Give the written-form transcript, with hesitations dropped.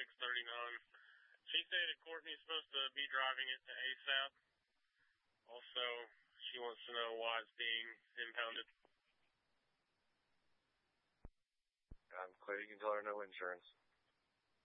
639. She stated Courtney's supposed to be driving it to ASAP. Also, she wants to know why it's being impounded. Clear, you can tell her no insurance.